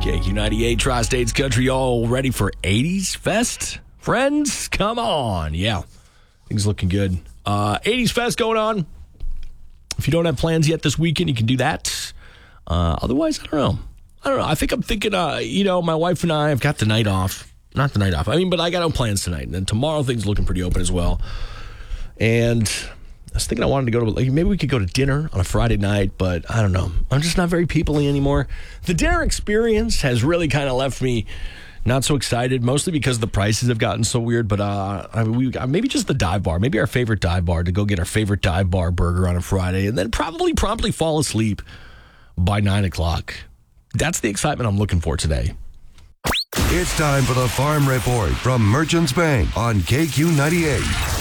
KQ98 Tri-States Country, all ready for 80s Fest? Friends, come on. Yeah, things looking good. 80s Fest going on. If you don't have plans yet this weekend, you can do that. Otherwise, I don't know. I think I'm thinking, my wife and I have got the night off. Not the night off. But I got no plans tonight. And then tomorrow, things looking pretty open as well. And I was thinking I wanted to go to, maybe we could go to dinner on a Friday night, but I don't know. I'm just not very people-y anymore. The dinner experience has really kind of left me not so excited, mostly because the prices have gotten so weird. But maybe just the dive bar, maybe our favorite dive bar, to go get our favorite dive bar burger on a Friday and then probably promptly fall asleep by 9 o'clock. That's the excitement I'm looking for today. It's time for the Farm Report from Merchants Bank on KQ98.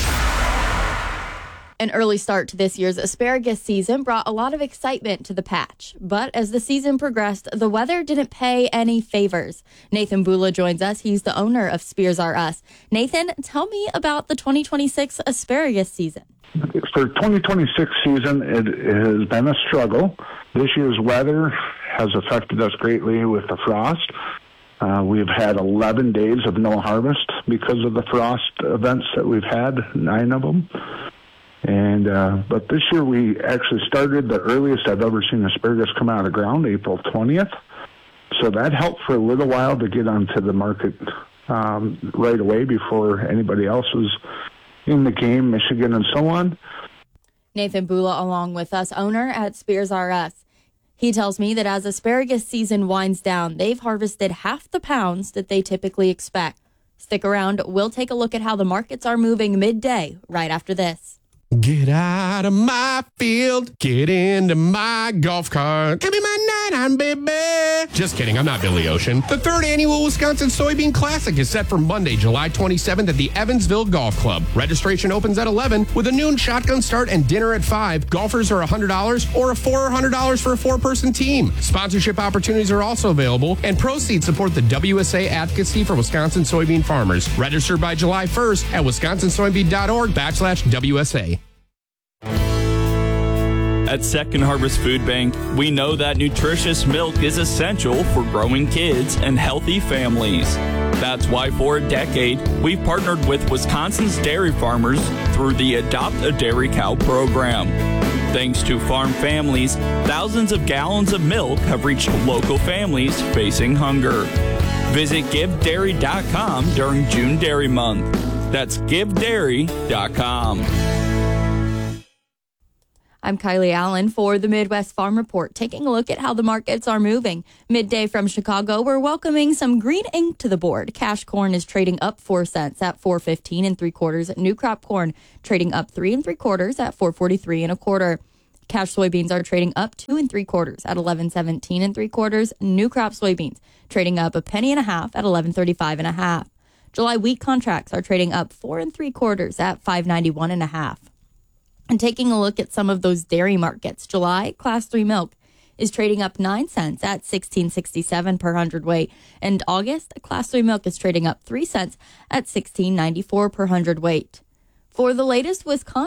An early start to this year's asparagus season brought a lot of excitement to the patch. But as the season progressed, the weather didn't pay any favors. Nathan Bula joins us. He's the owner of Spears R Us. Nathan, tell me about the 2026 asparagus season. For 2026 season, it has been a struggle. This year's weather has affected us greatly with the frost. We've had 11 days of no harvest because of the frost events that we've had, 9 of them. But this year we actually started the earliest I've ever seen asparagus come out of the ground, April 20th. So that helped for a little while to get onto the market right away before anybody else was in the game, Michigan and so on. Nathan Bula along with us, owner at Spears R Us. He tells me that as asparagus season winds down, they've harvested half the pounds that they typically expect. Stick around. We'll take a look at how the markets are moving midday right after this. Get out of my field, get into my golf cart. Give me my night on, baby. Just kidding, I'm not Billy Ocean. The 3rd annual Wisconsin Soybean Classic is set for Monday, July 27th at the Evansville Golf Club. Registration opens at 11 with a noon shotgun start and dinner at 5. Golfers are $100 or $400 for a 4-person team. Sponsorship opportunities are also available, and proceeds support the WSA advocacy for Wisconsin soybean farmers. Register by July 1st at wisconsinsoybean.org/WSA. At Second Harvest Food Bank, we know that nutritious milk is essential for growing kids and healthy families. That's why for a decade, we've partnered with Wisconsin's dairy farmers through the Adopt a Dairy Cow program. Thanks to farm families, thousands of gallons of milk have reached local families facing hunger. Visit GiveDairy.com during June Dairy Month. That's GiveDairy.com. I'm Kylie Allen for the Midwest Farm Report, taking a look at how the markets are moving. Midday from Chicago, we're welcoming some green ink to the board. Cash corn is trading up 4 cents at $4.15 3/4. New crop corn trading up 3 3/4 at $4.43 1/4. Cash soybeans are trading up 2 3/4 at $11.17 3/4. New crop soybeans trading up a penny and a half at $11.35 1/2. July wheat contracts are trading up 4 3/4 at $5.91 1/2. And taking a look at some of those dairy markets, July Class 3 milk is trading up 9 cents at $16.67 per hundredweight. And August, Class 3 milk is trading up 3 cents at $16.94 per hundredweight. For the latest Wisconsin